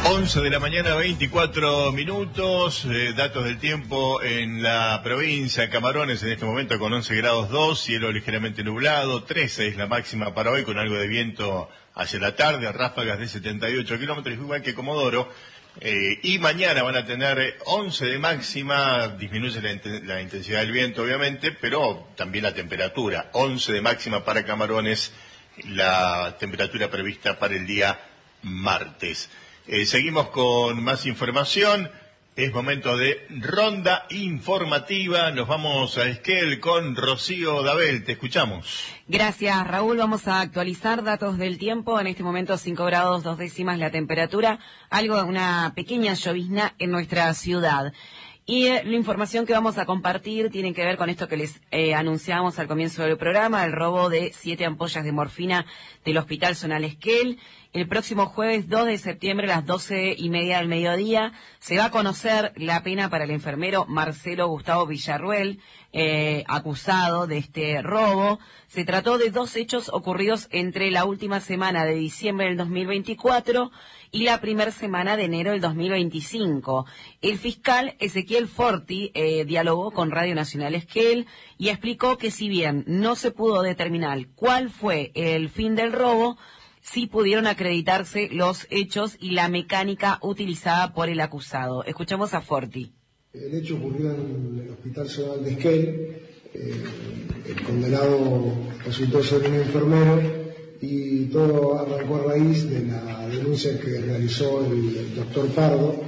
11 de la mañana, 24 minutos, datos del tiempo en la provincia de Camarones en este momento con 11 grados 2, cielo ligeramente nublado, 13 es la máxima para hoy con algo de viento hacia la tarde, ráfagas de 78 kilómetros, igual que Comodoro, y mañana van a tener 11 de máxima, disminuye la intensidad del viento obviamente, pero también la temperatura, 11 de máxima para Camarones, la temperatura prevista para el día martes. Seguimos con más información. Es momento de ronda informativa. Nos vamos a Esquel con Rocío Dabel. Te escuchamos. Gracias, Raúl. Vamos a actualizar datos del tiempo. En este momento 5 grados 2 décimas la temperatura. Una pequeña llovizna en nuestra ciudad. Y la información que vamos a compartir tiene que ver con esto que les anunciamos al comienzo del programa, el robo de 7 ampollas de morfina del Hospital Zonal Esquel. El próximo jueves 2 de septiembre a las 12:30 del mediodía se va a conocer la pena para el enfermero Marcelo Gustavo Villarruel, acusado de este robo. Se trató de 2 hechos ocurridos entre la última semana de diciembre del 2024 y la primera semana de enero del 2025. El fiscal Ezequiel Forti dialogó con Radio Nacional Esquel y explicó que si bien no se pudo determinar cuál fue el fin del robo, sí pudieron acreditarse los hechos y la mecánica utilizada por el acusado. Escuchamos a Forti. El hecho ocurrió en el Hospital Zonal de Esquel. El condenado resultó ser un enfermero y todo arrancó a raíz de la denuncia que realizó el doctor Prado,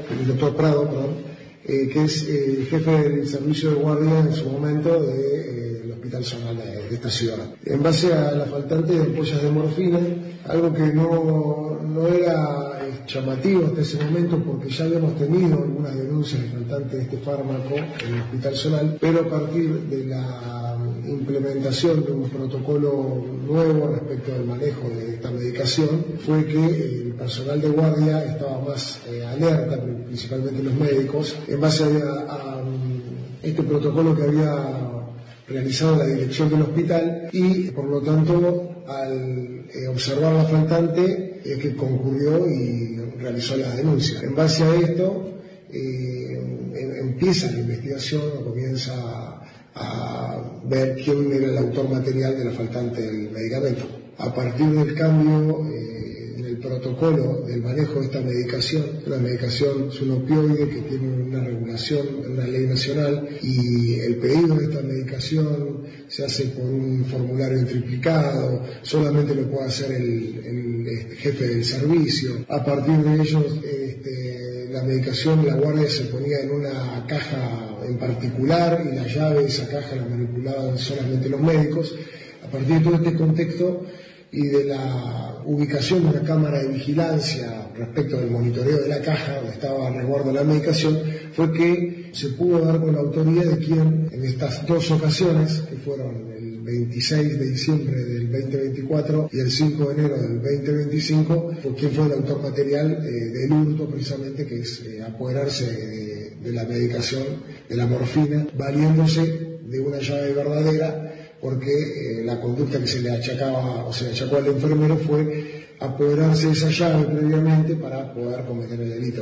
que es el jefe del servicio de guardia en su momento del Hospital Zonal de esta ciudad. En base a la faltante de ampollas de morfina, algo que no era llamativo hasta ese momento porque ya habíamos tenido algunas denuncias de faltante de este fármaco en el Hospital Zonal, pero a partir de la implementación de un protocolo nuevo respecto al manejo de esta medicación fue que el personal de guardia estaba más alerta, principalmente los médicos, en base a este protocolo que había realizado la dirección del hospital y por lo tanto al observar la faltante es que concurrió y realizó la denuncia. En base a esto empieza la investigación o comienza a ver quién era el autor material de la faltante del medicamento. A partir del cambio en el protocolo del manejo de esta medicación, la medicación es un opioide que tiene una regulación, una ley nacional, y el pedido de esta medicación se hace por un formulario triplicado, solamente lo puede hacer el jefe del servicio. A partir de ello, la medicación, la guardia se ponía en una caja en particular y la llave de esa caja la manipulaban solamente los médicos. A partir de todo este contexto y de la ubicación de una cámara de vigilancia respecto del monitoreo de la caja donde estaba a resguardo la medicación, fue que se pudo dar con la autoría de quién en estas 2 ocasiones, que fueron el 26 de diciembre del 2024 y el 5 de enero del 2025, por quién fue el autor material del hurto precisamente, que es apoderarse de la medicación, de la morfina, valiéndose de una llave verdadera, porque la conducta que se le achacaba o se le achacó al enfermero fue apoderarse de esa llave previamente para poder cometer el delito.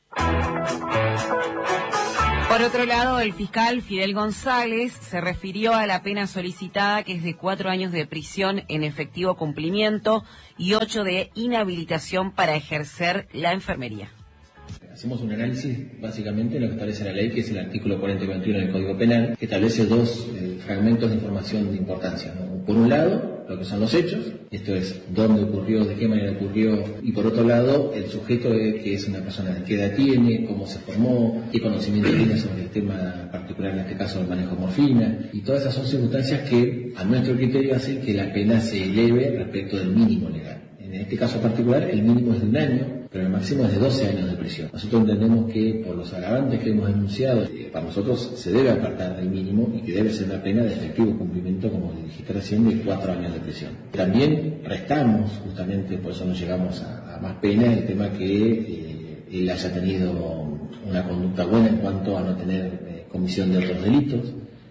Por otro lado, el fiscal Fidel González se refirió a la pena solicitada, que es de 4 años de prisión en efectivo cumplimiento y 8 de inhabilitación para ejercer la enfermería. Hacemos un análisis básicamente en lo que establece la ley, que es el artículo 40 y 21 del Código Penal, que establece 2 fragmentos de información de importancia, ¿no? Por un lado, lo que son los hechos, esto es dónde ocurrió, de qué manera ocurrió, y por otro lado, el sujeto que es una persona, de qué edad tiene, cómo se formó, qué conocimiento tiene sobre el tema particular, en este caso el manejo de morfina, y todas esas son circunstancias que, a nuestro criterio, hacen que la pena se eleve respecto del mínimo legal. En este caso particular, el mínimo es de 1 año, pero el máximo es de 12 años de prisión. Nosotros entendemos que, por los agravantes que hemos denunciado, para nosotros se debe apartar del mínimo y que debe ser una pena de efectivo cumplimiento, como le dijiste recién, de 4 años de prisión. También restamos, justamente por eso no llegamos a más pena, el tema que él haya tenido una conducta buena en cuanto a no tener comisión de otros delitos,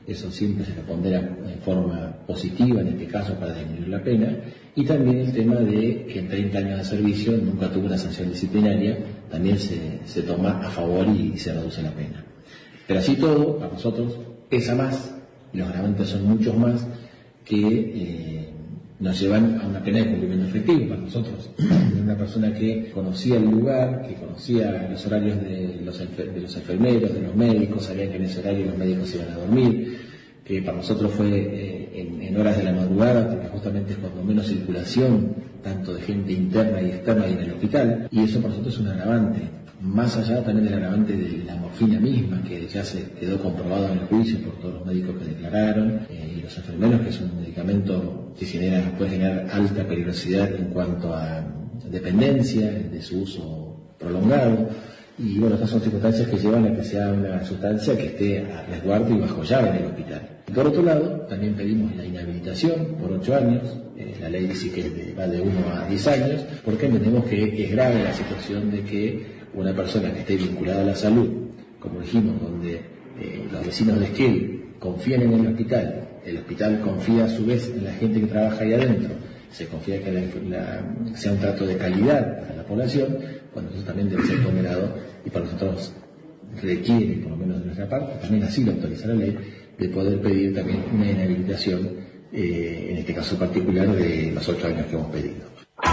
eso siempre se le pondera en forma positiva, en este caso para disminuir la pena, y también el tema de que en 30 años de servicio nunca tuvo una sanción disciplinaria, también se toma a favor y se reduce la pena. Pero así todo, para nosotros pesa más, y los agravantes son muchos más, que nos llevan a una pena de cumplimiento efectivo para nosotros. Una persona que conocía el lugar, que conocía los horarios de los enfermeros, de los médicos, sabía que en ese horario los médicos iban a dormir, que para nosotros fue en horas de la madrugada, porque justamente es cuando menos circulación, tanto de gente interna y externa y en el hospital, y eso para nosotros es un agravante. Más allá también del agravante de la morfina misma, que ya se quedó comprobado en el juicio por todos los médicos que declararon, y los enfermeros, que es un medicamento que puede generar alta peligrosidad en cuanto a dependencia de su uso prolongado. Y bueno, estas son circunstancias que llevan a que sea una sustancia que esté a resguardo y bajo llave en el hospital. Por otro lado, también pedimos la inhabilitación por 8 años, la ley dice que va de 1 a 10 años, porque entendemos que es grave la situación de que una persona que esté vinculada a la salud, como dijimos, donde los vecinos de Esquel confían en el hospital confía a su vez en la gente que trabaja ahí adentro, se confía que sea un trato de calidad para la población, bueno, eso también debe ser ponderado y para nosotros requiere, por lo menos de nuestra parte, también así lo autoriza la ley, de poder pedir también una inhabilitación, en este caso particular, de los 8 años que hemos pedido.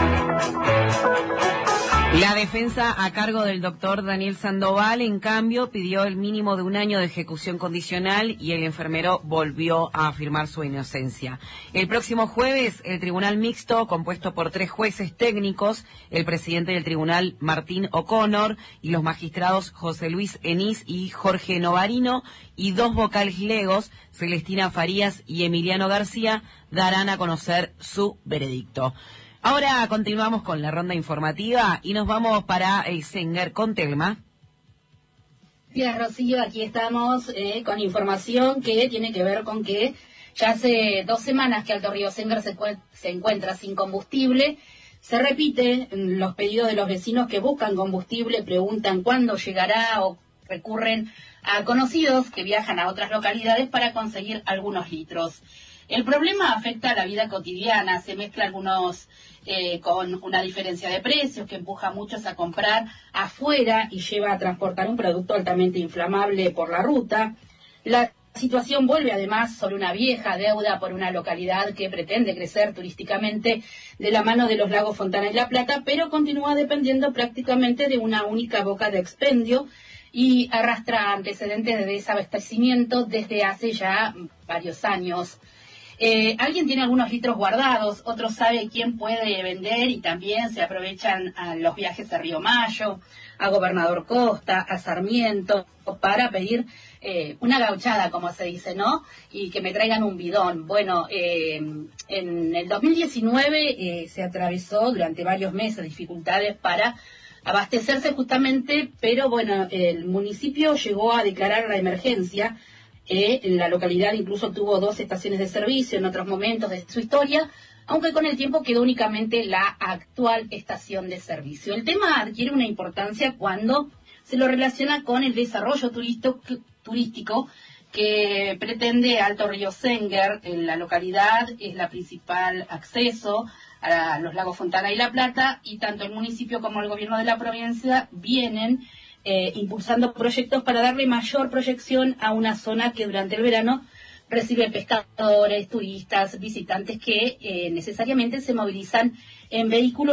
La defensa a cargo del doctor Daniel Sandoval, en cambio, pidió el mínimo de 1 año de ejecución condicional y el enfermero volvió a afirmar su inocencia. El próximo jueves, el tribunal mixto, compuesto por 3 jueces técnicos, el presidente del tribunal Martín O'Connor y los magistrados José Luis Enís y Jorge Novarino, y 2 vocales legos, Celestina Farías y Emiliano García, darán a conocer su veredicto. Ahora continuamos con la ronda informativa y nos vamos para Senguer con Telma. Gracias, Rocío. Aquí estamos con información que tiene que ver con que ya hace 2 semanas que Alto Río Senguer se encuentra sin combustible. Se repite los pedidos de los vecinos que buscan combustible, preguntan cuándo llegará o recurren a conocidos que viajan a otras localidades para conseguir algunos litros. El problema afecta a la vida cotidiana, se mezcla algunos con una diferencia de precios que empuja a muchos a comprar afuera y lleva a transportar un producto altamente inflamable por la ruta. La situación vuelve además sobre una vieja deuda por una localidad que pretende crecer turísticamente de la mano de los lagos Fontana y La Plata, pero continúa dependiendo prácticamente de una única boca de expendio y arrastra antecedentes de desabastecimiento desde hace ya varios años. Alguien tiene algunos litros guardados, otros sabe quién puede vender y también se aprovechan a los viajes a Río Mayo, a Gobernador Costa, a Sarmiento, para pedir una gauchada, como se dice, ¿no? Y que me traigan un bidón. Bueno, en el 2019 se atravesó durante varios meses dificultades para abastecerse justamente, pero bueno, el municipio llegó a declarar la emergencia. En la localidad incluso tuvo 2 estaciones de servicio en otros momentos de su historia, aunque con el tiempo quedó únicamente la actual estación de servicio. El tema adquiere una importancia cuando se lo relaciona con el desarrollo turístico que pretende Alto Río Senguer. En la localidad es la principal acceso a los lagos Fontana y La Plata, y tanto el municipio como el gobierno de la provincia vienen impulsando proyectos para darle mayor proyección a una zona que durante el verano recibe pescadores, turistas, visitantes que necesariamente se movilizan en vehículos